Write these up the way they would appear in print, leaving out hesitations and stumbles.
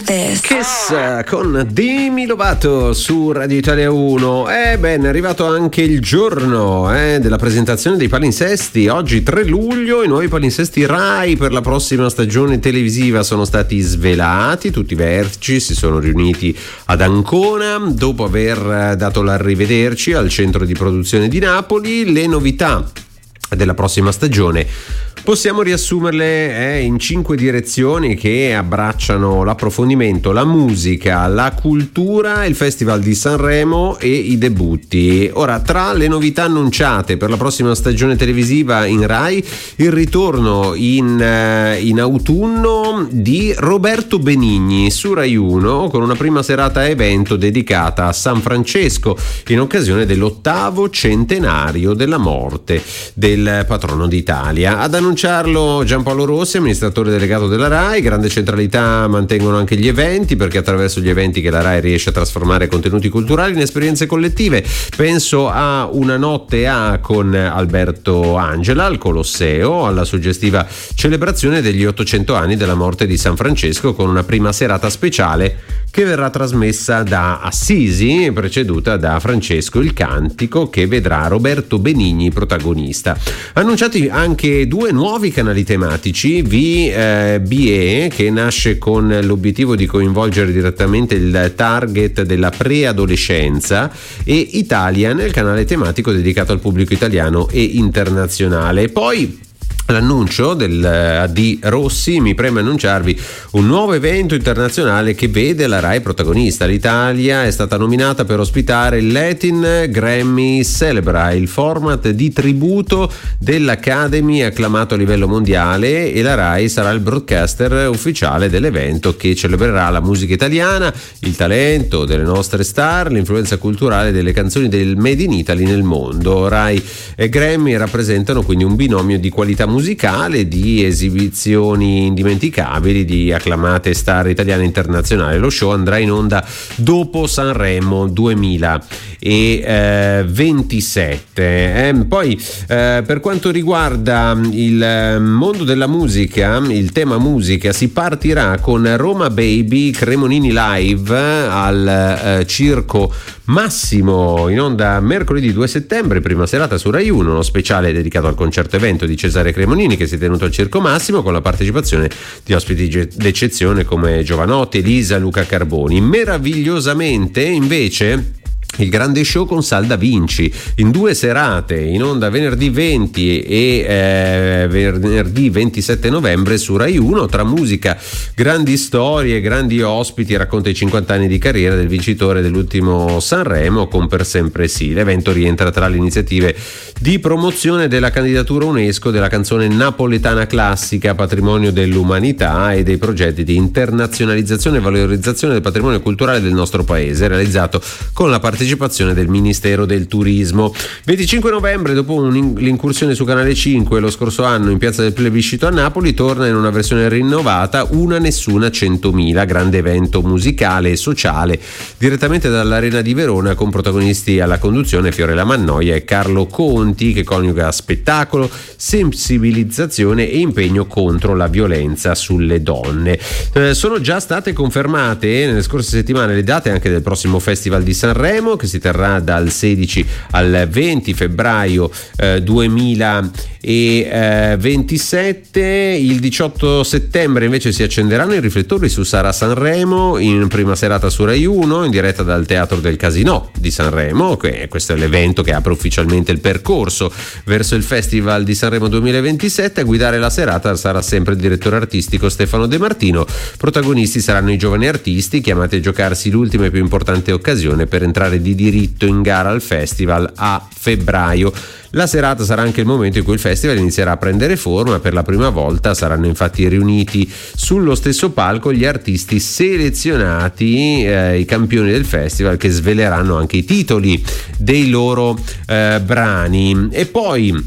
this. Kiss con Demi Lovato su Radio Italia 1. È arrivato anche il giorno della presentazione dei palinsesti. Oggi 3 luglio i nuovi palinsesti Rai per la prossima stagione televisiva sono stati svelati. Tutti i vertici si sono riuniti ad Ancona dopo aver dato l'arrivederci al centro di produzione di Napoli. Le novità della prossima stagione possiamo riassumerle in 5 direzioni che abbracciano l'approfondimento, la musica, la cultura, il Festival di Sanremo e i debutti. Ora, tra le novità annunciate per la prossima stagione televisiva in Rai, il ritorno in autunno di Roberto Benigni su Rai 1 con una prima serata evento dedicata a San Francesco in occasione dell'8° centenario della morte del patrono d'Italia. Ad annunciarlo Giampaolo Rossi, amministratore delegato della Rai. Grande centralità mantengono anche gli eventi, perché attraverso gli eventi che la Rai riesce a trasformare contenuti culturali in esperienze collettive. Penso a Una notte A con Alberto Angela al Colosseo, alla suggestiva celebrazione degli 800 anni della morte di San Francesco con una prima serata speciale che verrà trasmessa da Assisi, preceduta da Francesco il Cantico, che vedrà Roberto Benigni protagonista. Annunciati anche 2 nuovi canali tematici, VBE, che nasce con l'obiettivo di coinvolgere direttamente il target della preadolescenza, e Italian, il canale tematico dedicato al pubblico italiano e internazionale. Poi l'annuncio del AD Rossi, mi preme annunciarvi un nuovo evento internazionale che vede la Rai protagonista. L'Italia è stata nominata per ospitare il Latin Grammy Celebra, il format di tributo dell'Academy acclamato a livello mondiale, e la Rai sarà il broadcaster ufficiale dell'evento, che celebrerà la musica italiana, il talento delle nostre star, l'influenza culturale delle canzoni del Made in Italy nel mondo. Rai e Grammy rappresentano quindi un binomio di qualità musicale, di esibizioni indimenticabili di acclamate star italiane e internazionali. Lo show andrà in onda dopo Sanremo 2027. Poi per quanto riguarda il mondo della musica, il tema musica, si partirà con Roma Baby Cremonini Live al Circo Massimo, in onda mercoledì 2 settembre, prima serata su Rai 1, uno speciale dedicato al concerto evento di Cesare Cremonini che si è tenuto al Circo Massimo, con la partecipazione di ospiti d'eccezione come Giovanotti, Elisa, Luca Carboni. Meravigliosamente invece il grande show con Salda Vinci in 2 serate, in onda venerdì 20 e venerdì 27 novembre su Rai 1. Tra musica, grandi storie, grandi ospiti, racconta i 50 anni di carriera del vincitore dell'ultimo Sanremo con Per Sempre Sì. L'evento rientra tra le iniziative di promozione della candidatura UNESCO della canzone napoletana classica patrimonio dell'umanità e dei progetti di internazionalizzazione e valorizzazione del patrimonio culturale del nostro paese, realizzato con la partecipazione del Ministero del Turismo. 25 novembre, dopo l'incursione su Canale 5 lo scorso anno in Piazza del Plebiscito a Napoli, torna in una versione rinnovata Una Nessuna 100.000, grande evento musicale e sociale direttamente dall'Arena di Verona, con protagonisti alla conduzione Fiorella Mannoia e Carlo Conti, che coniuga spettacolo, sensibilizzazione e impegno contro la violenza sulle donne. Sono già state confermate nelle scorse settimane le date anche del prossimo Festival di Sanremo, che si terrà dal 16 al 20 febbraio 2027. Il 18 settembre invece si accenderanno i riflettori su Sarà Sanremo, in prima serata su Rai 1, in diretta dal Teatro del Casinò di Sanremo. Questo è l'evento che apre ufficialmente il percorso verso il Festival di Sanremo 2027. A guidare la serata sarà sempre il direttore artistico Stefano De Martino. Protagonisti saranno i giovani artisti chiamati a giocarsi l'ultima e più importante occasione per entrare di diritto in gara al festival a febbraio. La serata sarà anche il momento in cui il festival inizierà a prendere forma. Per la prima volta saranno infatti riuniti sullo stesso palco gli artisti selezionati, i campioni del festival, che sveleranno anche i titoli dei loro brani. E poi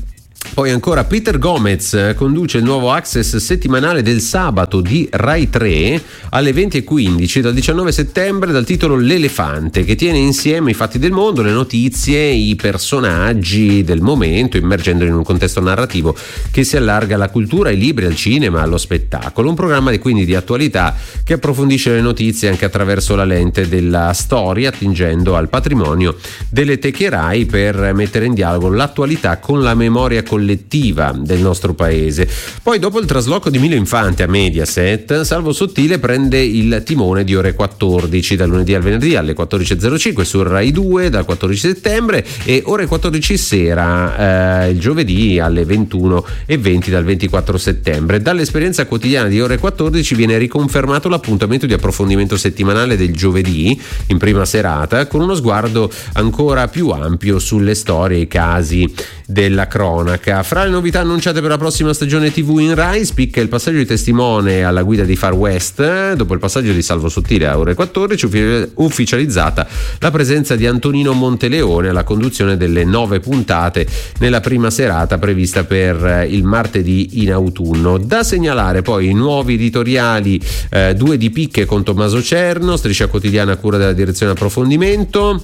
Poi ancora Peter Gomez conduce il nuovo Access settimanale del sabato di Rai 3 alle 20:15 dal 19 settembre dal titolo L'Elefante, che tiene insieme i fatti del mondo, le notizie, i personaggi del momento, immergendoli in un contesto narrativo che si allarga alla cultura, ai libri, al cinema, allo spettacolo. Un programma quindi di attualità che approfondisce le notizie anche attraverso la lente della storia, attingendo al patrimonio delle teche Rai per mettere in dialogo l'attualità con la memoria collettiva del nostro paese. Poi dopo il trasloco di Milo Infante a Mediaset, Salvo Sottile prende il timone di Ore 14 dal lunedì al venerdì alle 14:05 su Rai 2 dal 14 settembre e Ore 14 sera il giovedì alle 21:20 dal 24 settembre. Dall'esperienza quotidiana di Ore 14 viene riconfermato l'appuntamento di approfondimento settimanale del giovedì in prima serata, con uno sguardo ancora più ampio sulle storie e i casi della cronaca. Fra le novità annunciate per la prossima stagione TV in Rai spicca il passaggio di testimone alla guida di Far West. Dopo il passaggio di Salvo Sottile a Ore 14, ufficializzata la presenza di Antonino Monteleone alla conduzione delle 9 puntate nella prima serata prevista per il martedì in autunno. Da segnalare poi i nuovi editoriali 2 di Picche con Tommaso Cerno, striscia quotidiana a cura della direzione approfondimento.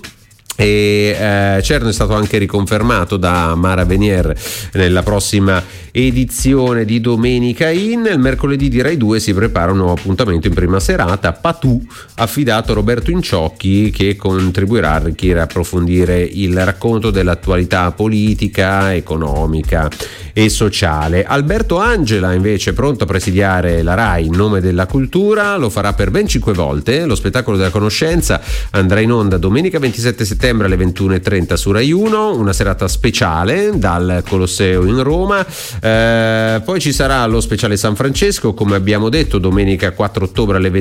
E Cerno è stato anche riconfermato da Mara Venier nella prossima edizione di Domenica In. Il mercoledì di Rai 2 si prepara un nuovo appuntamento in prima serata, Patù, affidato a Roberto Inciocchi, che contribuirà a arricchire e approfondire il racconto dell'attualità politica, economica e sociale. Alberto Angela invece pronto a presidiare la Rai in nome della cultura, lo farà per ben 5 volte. Lo spettacolo della conoscenza andrà in onda domenica 27 settembre alle 21:30 su Rai 1, una serata speciale dal Colosseo in Roma. Poi ci sarà lo speciale San Francesco, come abbiamo detto, domenica 4 ottobre alle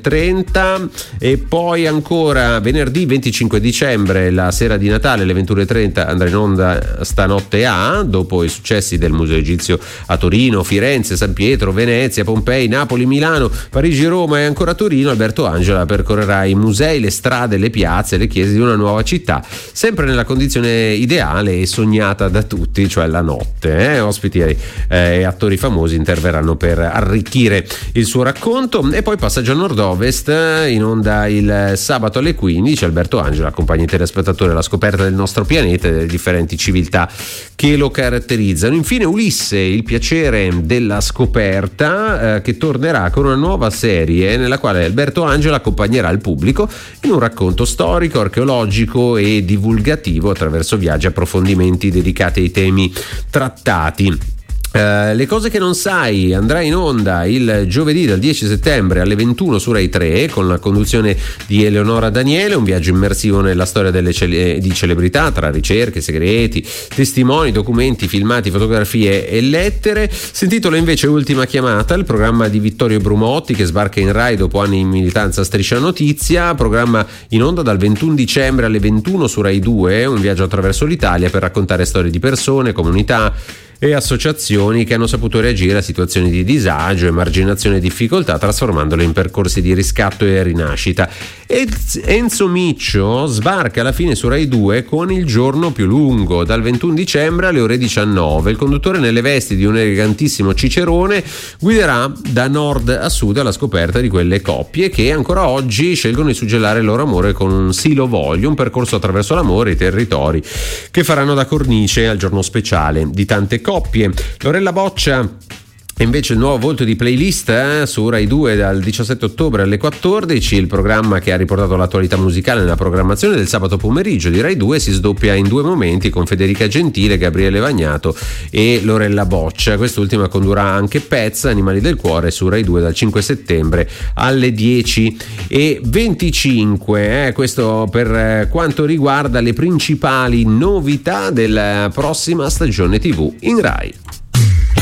21:30 e poi ancora venerdì 25 dicembre, la sera di Natale alle 21:30 andrà in onda Stanotte A, dopo i successi del Museo Egizio a Torino, Firenze, San Pietro, Venezia, Pompei, Napoli, Milano, Parigi, Roma e ancora Torino. Alberto Angela percorrerà i musei, le strade, le piazze, le chiese di una nuova città, sempre nella condizione ideale e sognata da tutti, cioè la notte. Ospiti e attori famosi interverranno per arricchire il suo racconto. E poi Passaggio a Nord-Ovest, in onda il sabato alle 15. Alberto Angela accompagna i telespettatori alla scoperta del nostro pianeta e delle differenti civiltà che lo caratterizzano. Infine Ulisse, il piacere della scoperta, che tornerà con una nuova serie nella quale Alberto Angela accompagnerà il pubblico in un racconto storico, archeologico e divulgativo attraverso viaggi e approfondimenti dedicati ai temi trattati. Le cose che non sai andrà in onda il giovedì dal 10 settembre alle 21 su Rai 3 con la conduzione di Eleonora Daniele, un viaggio immersivo nella storia di celebrità tra ricerche, segreti, testimoni, documenti, filmati, fotografie e lettere. Si intitola invece Ultima Chiamata, il programma di Vittorio Brumotti che sbarca in Rai dopo anni in militanza a Striscia Notizia, programma in onda dal 21 dicembre alle 21 su Rai 2, un viaggio attraverso l'Italia per raccontare storie di persone, comunità e associazioni che hanno saputo reagire a situazioni di disagio, emarginazione e difficoltà, trasformandole in percorsi di riscatto e rinascita. Enzo Miccio sbarca alla fine su Rai 2 con Il giorno più lungo, dal 21 dicembre alle ore 19. Il conduttore, nelle vesti di un elegantissimo cicerone, guiderà da nord a sud alla scoperta di quelle coppie che ancora oggi scelgono di suggellare il loro amore con un sì lo voglio, un percorso attraverso l'amore e i territori che faranno da cornice al giorno speciale di tante coppie. Lorella Boccia E invece il nuovo volto di Playlist su Rai 2 dal 17 ottobre alle 14, il programma che ha riportato l'attualità musicale nella programmazione del sabato pomeriggio di Rai 2 si sdoppia in due momenti con Federica Gentile, Gabriele Vagnato e Lorella Boccia. Quest'ultima condurrà anche Pez, Animali del Cuore, su Rai 2 dal 5 settembre alle 10:25. Questo per quanto riguarda le principali novità della prossima stagione TV in Rai.